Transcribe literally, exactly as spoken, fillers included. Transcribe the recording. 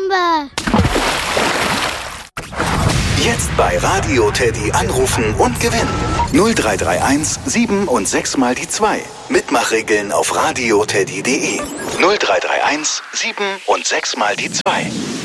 Bombe! Jetzt bei Radio Teddy anrufen und gewinnen. null drei drei eins sieben und sechs mal die zwei. Mitmachregeln auf radioteddy punkt de. null drei drei eins sieben und sechs mal die zwei.